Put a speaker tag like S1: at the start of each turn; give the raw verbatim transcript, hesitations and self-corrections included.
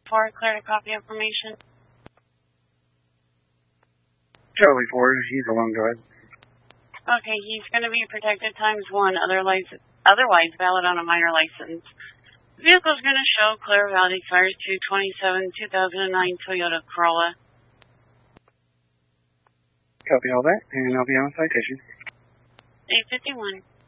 S1: four, clear to copy information.
S2: Charlie four, he's along, go ahead.
S1: Okay, he's going to be protected times one, otherwise, otherwise valid on a minor license. Vehicle's going to show clear valid expires two twenty-seven, two thousand nine Toyota Corolla.
S2: Copy all that, and I'll be on citation.
S1: eight fifty-one.